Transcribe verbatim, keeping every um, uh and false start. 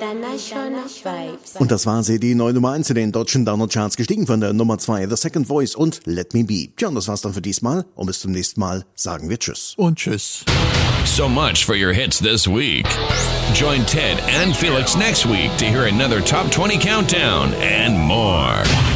International Vibes. Und das war sie, die neue Nummer eins in den deutschen Download-Charts, gestiegen von der Nummer zwei, The Second Voice und Let Me Be. Tja, und das war's dann für diesmal. Und bis zum nächsten Mal sagen wir Tschüss. Und Tschüss. So much for your hits this week. Join Ted and Felix next week to hear another Top twenty Countdown and more.